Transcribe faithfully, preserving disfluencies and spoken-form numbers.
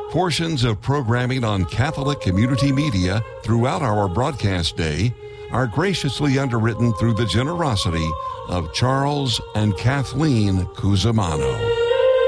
Portions of programming on Catholic Community Media throughout our broadcast day are graciously underwritten through the generosity of Charles and Kathleen Cusimano.